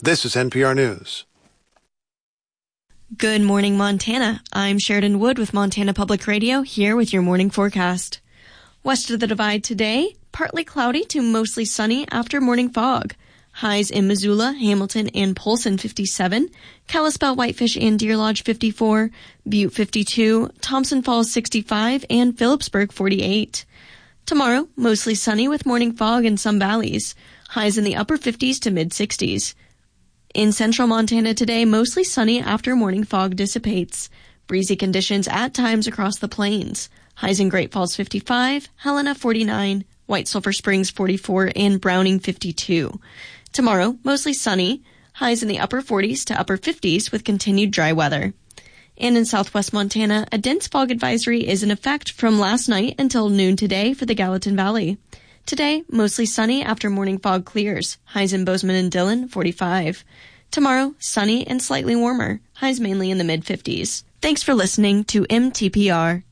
This is NPR News. Good morning, Montana. I'm Sheridan Wood with Montana Public Radio, here with your morning forecast. West of the Divide today, partly cloudy to mostly sunny after morning fog. Highs in Missoula, Hamilton, and Polson 57, Kalispell, Whitefish, and Deer Lodge 54, Butte 52, Thompson Falls 65, and Phillipsburg 48. Tomorrow, mostly sunny with morning fog in some valleys. Highs in the upper 50s to mid-60s. In central Montana today, mostly sunny after morning fog dissipates. Breezy conditions at times across the plains. Highs in Great Falls 55, Helena 49, White Sulphur Springs 44, and Browning 52. Tomorrow, mostly sunny. Highs in the upper 40s to upper 50s with continued dry weather. And in southwest Montana, a dense fog advisory is in effect from last night until noon today for the Gallatin Valley. Today, mostly sunny after morning fog clears. Highs in Bozeman and Dillon, 45. Tomorrow, sunny and slightly warmer. Highs mainly in the mid-50s. Thanks for listening to MTPR.